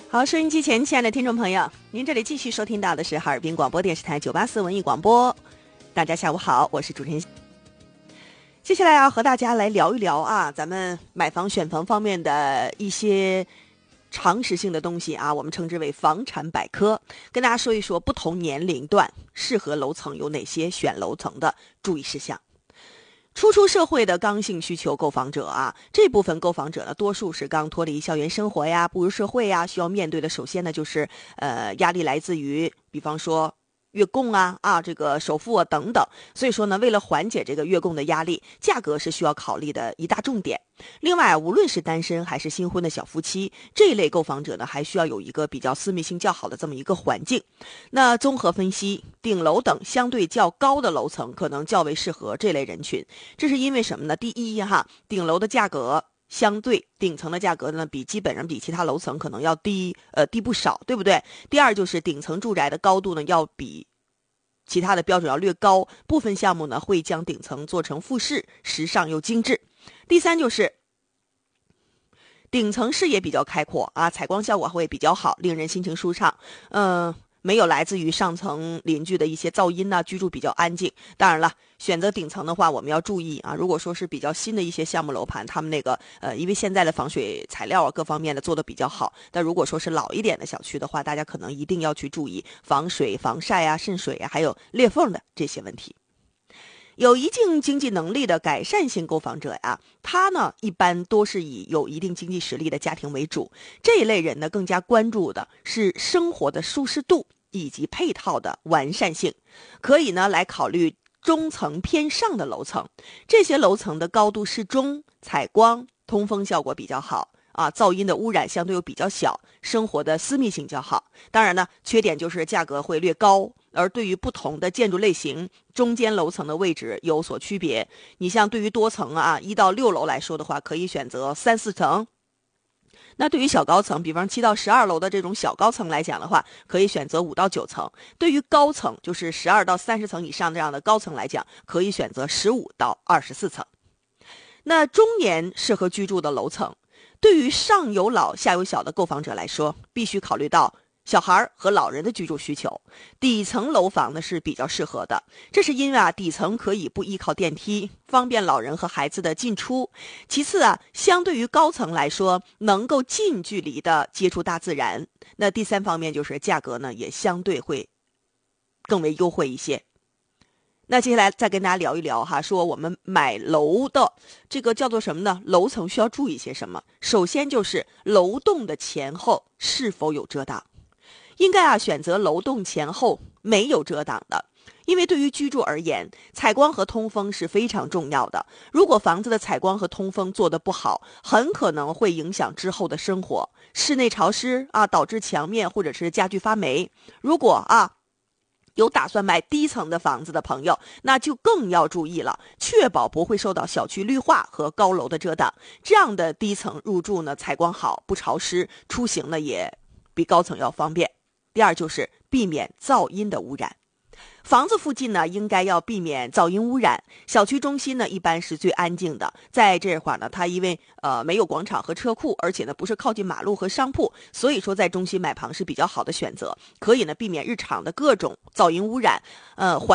好，收音机前亲爱的听众朋友，您这里继续收听到的是哈尔滨广播电视台984文艺广播。大家下午好，我是主持人。接下来要和大家来聊一聊啊，咱们买房选房方面的一些常识性的东西啊，我们称之为房产百科，跟大家说一说不同年龄段适合楼层有哪些选楼层的注意事项。初出社会的刚性需求购房者啊，这部分购房者呢，多数是刚脱离校园生活呀，步入社会呀，需要面对的首先呢就是压力来自于，比方说月供这个首付等等，所以说呢，为了缓解这个月供的压力，价格是需要考虑的一大重点。另外，无论是单身还是新婚的小夫妻，这一类购房者呢，还需要有一个比较私密性较好的这么一个环境。那综合分析，顶楼等相对较高的楼层可能较为适合这类人群。这是因为什么呢？第一顶楼的价格相对顶层的价格呢，基本上比其他楼层可能要低不少，对不对？第二就是顶层住宅的高度呢，要比其他的标准要略高，部分项目呢会将顶层做成复式，时尚又精致。第三就是顶层视野比较开阔啊，采光效果会比较好，令人心情舒畅。没有来自于上层邻居的一些噪音居住比较安静。当然了，选择顶层的话，我们要注意啊，如果说是比较新的一些项目楼盘，他们那个因为现在的防水材料各方面的做的比较好，但如果说是老一点的小区的话，大家可能一定要去注意防水、防晒渗水还有裂缝的这些问题。有一定经济能力的改善型购房者他呢一般多是以有一定经济实力的家庭为主，这一类人呢更加关注的是生活的舒适度以及配套的完善性，可以呢来考虑中层偏上的楼层，这些楼层的高度适中，采光、通风效果比较好噪音的污染相对又比较小，生活的私密性较好。当然呢，缺点就是价格会略高，而对于不同的建筑类型，中间楼层的位置有所区别。你像对于多层1到6楼来说的话，可以选择3、4层。那对于小高层，比方7到12楼的这种小高层来讲的话，可以选择5到9层。对于高层，就是12到30层以上这样的高层来讲，可以选择15到24层。那中年适合居住的楼层，对于上有老下有小的购房者来说，必须考虑到小孩和老人的居住需求，底层楼房呢是比较适合的。这是因为底层可以不依靠电梯，方便老人和孩子的进出。其次相对于高层来说，能够近距离的接触大自然。那第三方面就是价格呢也相对会更为优惠一些。那接下来再跟大家聊一聊说我们买楼的这个叫做什么呢？楼层需要注意些什么？首先就是楼栋的前后是否有遮挡，应该选择楼栋前后没有遮挡的，因为对于居住而言，采光和通风是非常重要的。如果房子的采光和通风做得不好，很可能会影响之后的生活，室内潮湿导致墙面或者是家具发霉。如果有打算买低层的房子的朋友，那就更要注意了，确保不会受到小区绿化和高楼的遮挡。这样的低层入住呢，采光好，不潮湿，出行呢也比高层要方便。第二就是避免噪音的污染。房子附近呢，应该要避免噪音污染。小区中心呢，一般是最安静的。在这块呢，它因为没有广场和车库，而且呢不是靠近马路和商铺，所以说在中心买房是比较好的选择，可以呢避免日常的各种噪音污染，